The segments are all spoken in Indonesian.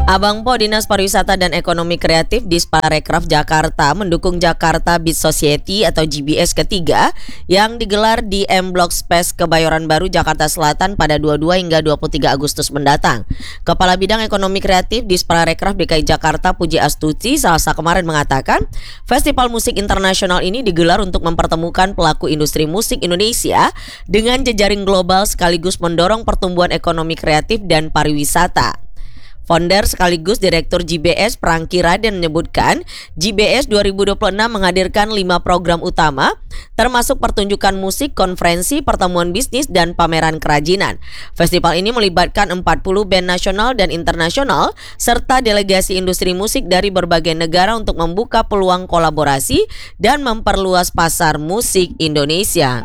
Abang Po Dinas Pariwisata dan Ekonomi Kreatif Disparekraf Jakarta mendukung Jakarta Beach Society atau GBS ketiga yang digelar di M Block Space Kebayoran Baru, Jakarta Selatan pada 22 hingga 23 Agustus mendatang. Kepala Bidang Ekonomi Kreatif Disparekraf DKI Jakarta Puji Astuti Selasa kemarin mengatakan, Festival Musik Internasional ini digelar untuk mempertemukan pelaku industri musik Indonesia dengan jejaring global sekaligus mendorong pertumbuhan ekonomi kreatif dan pariwisata. Founder sekaligus Direktur GBS Prangki Raden menyebutkan GBS 2026 menghadirkan 5 program utama termasuk pertunjukan musik, konferensi, pertemuan bisnis, dan pameran kerajinan. Festival ini melibatkan 40 band nasional dan internasional serta delegasi industri musik dari berbagai negara untuk membuka peluang kolaborasi dan memperluas pasar musik Indonesia.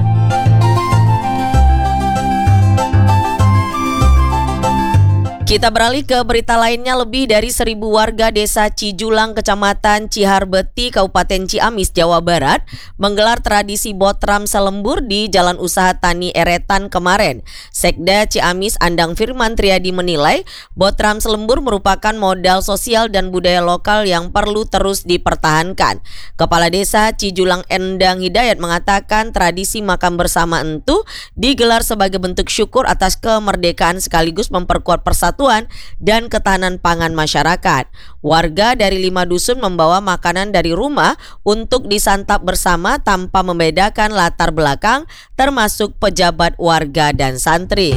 Kita beralih ke berita lainnya. Lebih dari 1.000 warga desa Cijulang, Kecamatan Ciharbeti, Kabupaten Ciamis, Jawa Barat menggelar tradisi Botram Selembur di Jalan Usaha Tani Eretan kemarin. Sekda Ciamis Andang Firman Triadi menilai Botram Selembur merupakan modal sosial dan budaya lokal yang perlu terus dipertahankan. Kepala Desa Cijulang Endang Hidayat mengatakan tradisi makan bersama entu digelar sebagai bentuk syukur atas kemerdekaan sekaligus memperkuat persatuan dan ketahanan pangan masyarakat. Warga dari 5 dusun membawa makanan dari rumah untuk disantap bersama tanpa membedakan latar belakang, termasuk pejabat warga dan santri.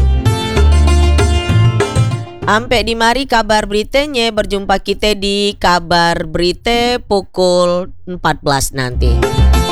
Ampe di mari kabar beritanya, berjumpa kita di kabar berita pukul 14 nanti.